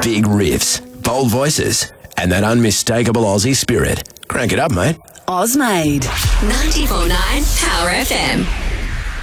Big riffs, bold voices, and that unmistakable Aussie spirit. Crank it up, mate. Ozmade. 94.9 Power FM.